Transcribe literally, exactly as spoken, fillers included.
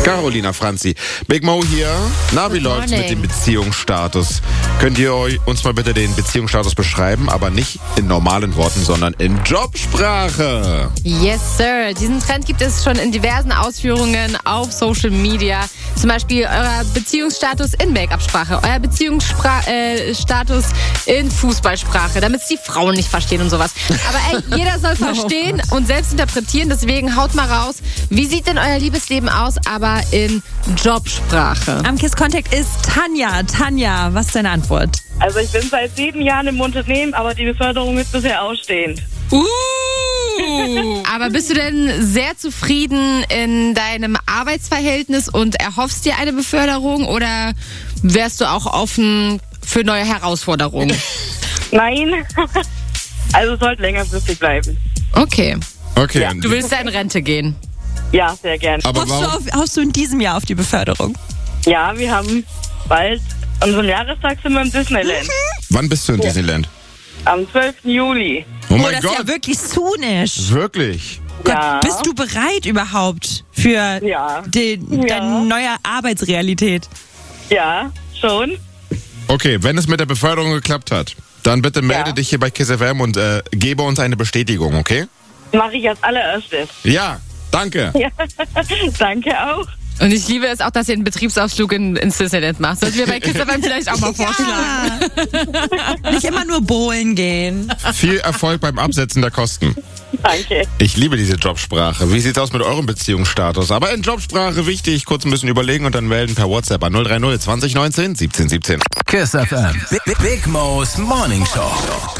Carolina Franzi. Big Mo hier. Na, wie läuft's mit dem Beziehungsstatus? Könnt ihr euch uns mal bitte den Beziehungsstatus beschreiben, aber nicht in normalen Worten, sondern in Jobsprache? Yes, Sir. Diesen Trend gibt es schon in diversen Ausführungen auf Social Media. Zum Beispiel euer Beziehungsstatus in Make-up-Sprache, euer Beziehungsstatus äh, in Fußballsprache, damit es die Frauen nicht verstehen und sowas. Aber ey, jeder soll verstehen und selbst interpretieren, deswegen haut mal raus, wie sieht denn euer Liebesleben aus, aber in Jobsprache? Am Kiss Contact ist Tanja. Tanja, was ist deine Antwort? Also ich bin seit sieben Jahren im Unternehmen, aber die Beförderung ist bisher ausstehend. Uh. Aber bist du denn sehr zufrieden in deinem Arbeitsverhältnis und erhoffst dir eine Beförderung oder wärst du auch offen für neue Herausforderungen? Nein, also es sollte längerfristig bleiben. Okay. Okay. Ja. Du willst ja in Rente gehen? Ja, sehr gern. Aber Hoffst du, warum? auf, hoffst du in diesem Jahr auf die Beförderung? Ja, wir haben bald unseren Jahrestag sind wir im Disneyland. Wann bist du in Disneyland? Am zwölften Juli. Oh Oh, mein das Gott. ist ja wirklich soonisch. Wirklich? Ja. Gott, bist du bereit überhaupt für Ja. den, Ja. deine neue Arbeitsrealität? Ja, schon. Okay, wenn es mit der Beförderung geklappt hat, dann bitte melde Ja. dich hier bei Kiss F M und äh, gebe uns eine Bestätigung, okay? Mache ich als allererstes. Ja, danke. Ja. Danke auch. Und ich liebe es auch, dass ihr einen Betriebsausflug in, ins Disneyland macht. Sollten wir bei Kiss F M vielleicht auch mal vorschlagen. Ja. Nicht immer nur bowlen gehen. Viel Erfolg beim Absetzen der Kosten. Danke. Ich liebe diese Jobsprache. Wie sieht's aus mit eurem Beziehungsstatus? Aber in Jobsprache wichtig, kurz ein bisschen überlegen und dann melden per WhatsApp an null drei null zwanzig neunzehn siebzehn siebzehn. Kiss F M. Big, Big Mo's Morning Show.